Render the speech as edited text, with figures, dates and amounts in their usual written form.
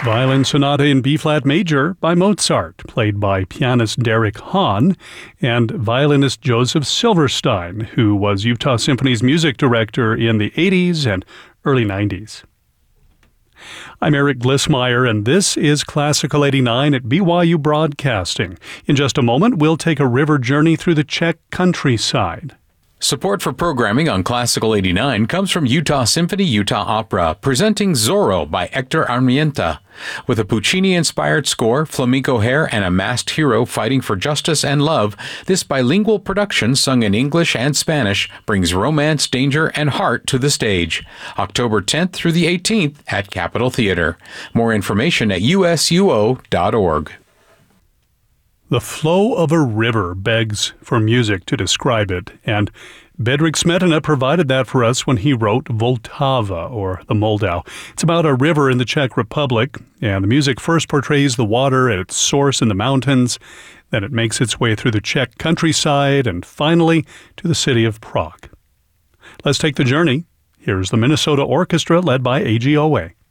Violin Sonata in B-flat major by Mozart, played by pianist Derek Hahn and violinist Joseph Silverstein, who was Utah Symphony's music director in the 80s and early 90s. I'm Eric Glissmeyer, and this is Classical 89 at BYU Broadcasting. In just a moment, we'll take a river journey through the Czech countryside. Support for programming on Classical 89 comes from Utah Symphony Utah Opera, presenting Zorro by Hector Armienta. With a Puccini-inspired score, flamenco hair, and a masked hero fighting for justice and love, this bilingual production, sung in English and Spanish, brings romance, danger, and heart to the stage. October 10th through the 18th at Capitol Theater. More information at usuo.org. The flow of a river begs for music to describe it, and Bedřich Smetana provided that for us when he wrote Vltava, or the Moldau. It's about a river in the Czech Republic, and the music first portrays the water at its source in the mountains, then it makes its way through the Czech countryside, and finally to the city of Prague. Let's take the journey. Here's the Minnesota Orchestra led by AGOA.